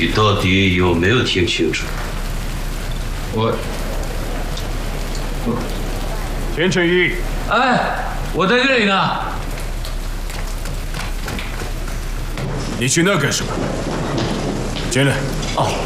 你到底有没有听清楚？ 田成义， 哎，我在这里呢。 你去那干什么？进来。 哦，